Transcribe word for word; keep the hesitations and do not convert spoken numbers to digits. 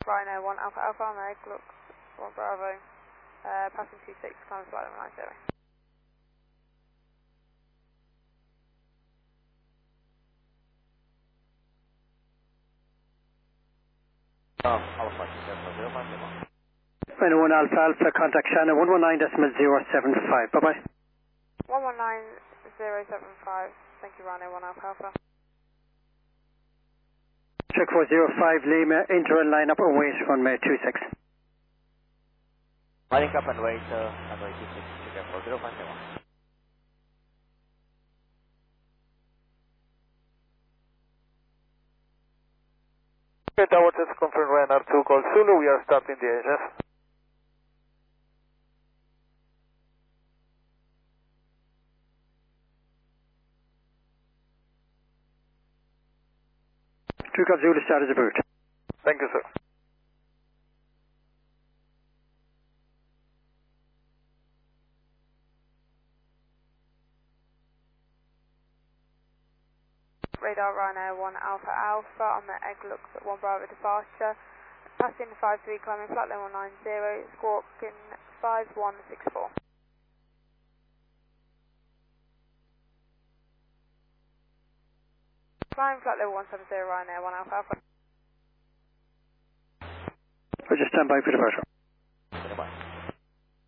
Rhino one Alpha Alpha on egg, look, one Bravo, uh, passing two six, climb flight level nine zero. Um, Alpha, zero five zero. Rhino one Alpha Alpha, contact Shannon one one nine decimal zero seven five, bye bye. one one nine zero seven five, thank you Rhino one Alpha Alpha. Check four zero five Lima, enter and line up and wait runway two six. Lining up and wait, uh, runway two six, check four zero five zero. Okay, Tower just confirmed Ryanair two call Zulu, we are starting the engines. two Golf Zulu started the boot. Thank you, sir. Radar Rhino one Alpha Alpha on the egg looks at one Bravo departure. Passing five three, climbing flight level nine zero, squawking five one six four. Flying flight level one seven zero Rhino one Alpha Alpha. We'll just stand by for departure.